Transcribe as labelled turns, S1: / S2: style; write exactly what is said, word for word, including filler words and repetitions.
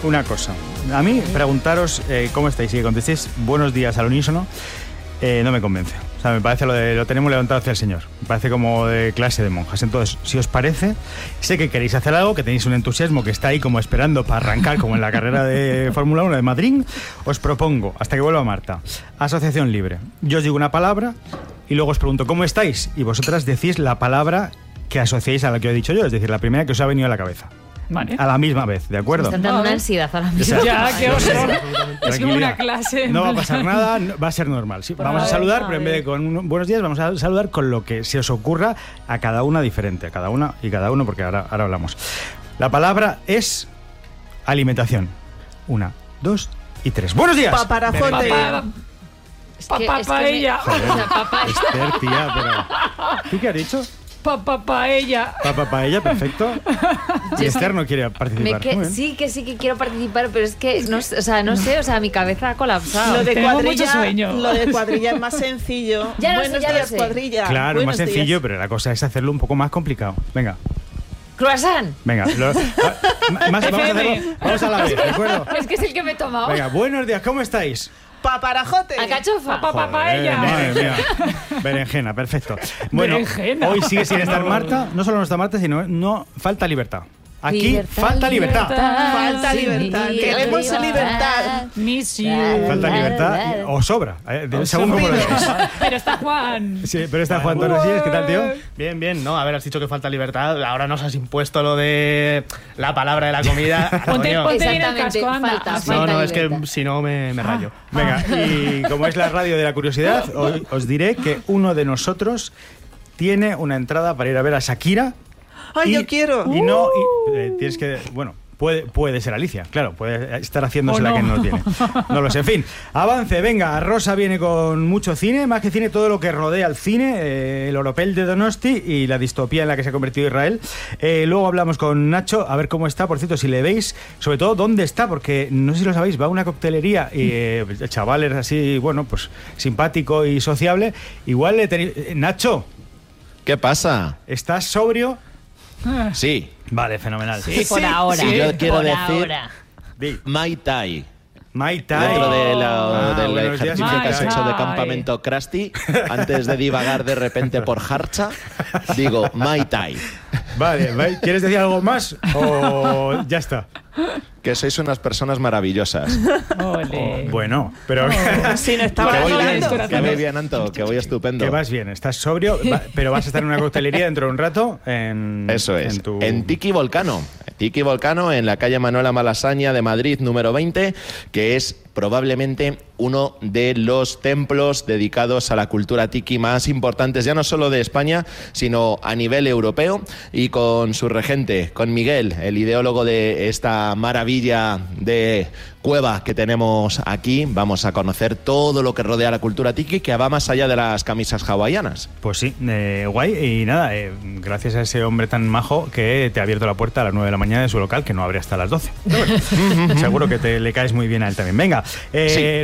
S1: una cosa. A mí, preguntaros eh, cómo estáis y que contestéis buenos días al unísono, eh, no me convence. O sea, me parece lo de lo tenemos levantado hacia el Señor. Me parece como de clase de monjas. Entonces, si os parece, sé que queréis hacer algo, que tenéis un entusiasmo que está ahí como esperando para arrancar, como en la carrera de Fórmula uno de Madrid. Os propongo, hasta que vuelva Marta, asociación libre. Yo os digo una palabra y luego os pregunto ¿cómo estáis? Y vosotras decís la palabra que asociéis a la que he dicho yo, es decir, la primera que os ha venido a la cabeza.
S2: Vale.
S1: A la misma vez, ¿de acuerdo?
S3: Me están dando una ansiedad a la misma.
S2: Ya, qué horror. Es como una
S1: Tranquilidad.
S2: clase.
S1: No va a pasar nada, no- va a ser normal. Sí, vamos a saludar, pero en vez de con un buenos días, vamos a saludar con lo que se os ocurra a cada una diferente, a cada una y cada uno, porque ahora, ahora hablamos. La palabra es alimentación. Una, dos y tres. ¡Buenos días!
S4: Paparajote.
S2: Papá,
S3: Es
S2: papá,
S3: es me-
S2: paella.
S3: o sea, papá-
S1: Esther, tía, pero... ¿Tú qué has dicho?
S2: Papá, paella.
S1: Papá paella, perfecto. Y Esther no quiere
S3: me
S1: participar.
S3: que-
S1: Muy bien.
S3: sí, que sí que quiero participar, pero es que no, sé, o sea, no sé, o sea, mi cabeza ha colapsado.
S4: Lo de
S2: Tengo mucho
S4: cuadrilla,
S2: sueño.
S4: lo de cuadrilla es más sencillo.
S3: Ya lo sé,
S4: Buenos
S3: ya lo
S4: días,
S3: sé.
S4: cuadrilla.
S1: Claro,
S4: Buenos
S1: más sencillo,
S4: días.
S1: pero la cosa es hacerlo un poco más complicado. Venga.
S3: Croissant.
S1: Venga, lo- ma- más, vamos, a hacerlo, vamos a la vez, ¿de acuerdo?
S3: Es que es el que me he tomado.
S1: Venga, buenos días, ¿cómo estáis?
S4: Paparajote.
S3: Alcachofa.
S2: Papá, paella.
S1: Madre mía. Berenjena, perfecto. Bueno,
S2: Berenjena.
S1: hoy sigue sin estar Marta, no solo no está Marta, sino no falta libertad. Aquí
S3: Libertad,
S1: falta libertad.
S2: libertad.
S4: Falta
S3: Sí,
S4: libertad. Queremos libertad.
S2: Miss you.
S1: Falta libertad o sobra, eh, de- según como lo veáis.
S2: Pero está Juan.
S1: Sí, pero está Juan Torres Díez, ¿qué tal, tío?
S5: Bien, bien, no, a ver, has dicho que falta libertad, ahora nos has impuesto lo de la palabra de la comida.
S2: Ponte,
S5: Antonio.
S2: ponte bien el
S3: Exactamente,
S2: casco, anda.
S3: falta.
S5: No,
S3: falta
S5: no, es que
S3: libertad.
S5: si no me, me rayo.
S1: Venga, y como es la radio de la curiosidad, hoy os diré que uno de nosotros tiene una entrada para ir a ver a Shakira.
S4: Ay,
S1: Y-
S4: yo quiero.
S1: Y no, y, eh, tienes que, bueno, puede, puede ser Alicia, claro, puede estar haciéndose
S2: O
S1: la
S2: no.
S1: que no tiene. No lo sé, en fin, avance, venga, Rosa viene con mucho cine, más que cine, todo lo que rodea al cine, eh, el oropel de Donosti y la distopía en la que se ha convertido Israel. Eh, luego hablamos con Nacho, a ver cómo está, por cierto, si le veis, sobre todo dónde está, porque no sé si lo sabéis, va a una coctelería y eh, el chaval es así, bueno, pues simpático y sociable. Igual le tenéis... eh, Nacho,
S6: ¿Qué pasa?
S1: ¿estás sobrio?
S6: Sí,
S1: Vale, fenomenal.
S2: Sí, por ahora.
S6: sí, yo quiero
S3: por
S6: decir
S3: ahora.
S1: Di.
S6: Mai Tai.
S1: Mai Tai.
S6: Dentro de la-
S1: Ah,
S6: del
S1: buenos días,
S6: ejercicio
S2: Mai
S6: que has hecho de
S2: Tai.
S6: campamento Krusty, antes de divagar de repente por Harcha, digo Mai Tai.
S1: Vale, vale, ¿quieres decir algo más o ya está?
S6: Que sois unas personas maravillosas.
S2: Ole.
S1: Bueno, pero
S4: Si no estaba
S6: Que voy bien,
S4: hablando.
S6: que voy bien, Anto, que voy estupendo.
S1: que vas bien, estás sobrio, va- pero vas a estar en una coctelería dentro de un rato en
S6: Eso es,
S1: en, tu-
S6: en Tiki Volcano. Tiki Volcano, en la calle Manuela Malasaña de Madrid, número veinte, que es probablemente uno de los templos dedicados a la cultura tiki más importantes, ya no solo de España, sino a nivel europeo, y con su regente, con Miguel, el ideólogo de esta maravilla de cueva que tenemos aquí, vamos a conocer todo lo que rodea la cultura tiki, que va más allá de las camisas hawaianas.
S1: Pues sí, eh, guay, y nada, eh, gracias a ese hombre tan majo que te ha abierto la puerta a las nueve de la mañana de su local, que no abre hasta las doce. Pero bueno, seguro que te le caes muy bien a él también. Venga, eh,
S6: Sí.